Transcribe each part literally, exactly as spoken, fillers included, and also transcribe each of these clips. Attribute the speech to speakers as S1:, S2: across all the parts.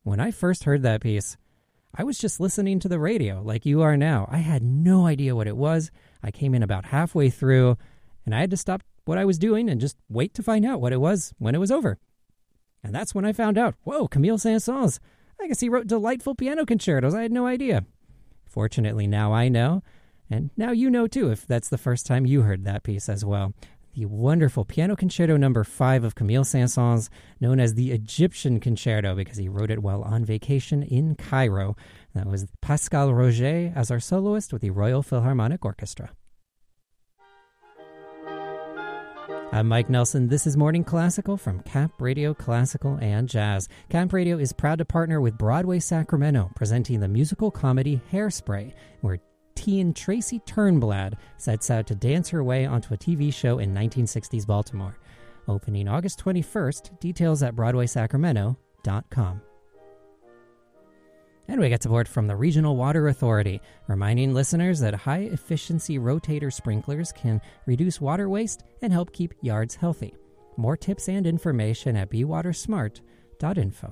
S1: when I first heard that piece, I was just listening to the radio like you are now. I had no idea what it was. I came in about halfway through, and I had to stop what I was doing and just wait to find out what it was when it was over. And that's when I found out, whoa, Camille Saint-Saëns. I guess he wrote delightful piano concertos. I had no idea. Fortunately, now I know, and now you know too if that's the first time you heard that piece as well. The wonderful Piano Concerto number five of Camille Saint-Saëns, known as the Egyptian Concerto because he wrote it while on vacation in Cairo. That was Pascal Roger as our soloist with the Royal Philharmonic Orchestra. I'm Mike Nelson. This is Morning Classical from Camp Radio Classical and Jazz. Camp Radio is proud to partner with Broadway Sacramento, presenting the musical comedy Hairspray, where teen Tracy Turnblad sets out to dance her way onto a T V show in nineteen sixties Baltimore. Opening August twenty-first, details at broadway sacramento dot com. And we get support from the Regional Water Authority, reminding listeners that high-efficiency rotator sprinklers can reduce water waste and help keep yards healthy. More tips and information at be water smart dot info.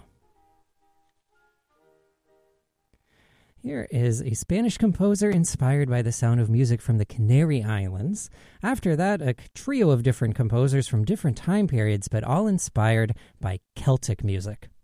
S1: Here is a Spanish composer inspired by the sound of music from the Canary Islands. After that, a trio of different composers from different time periods, but all inspired by Celtic music.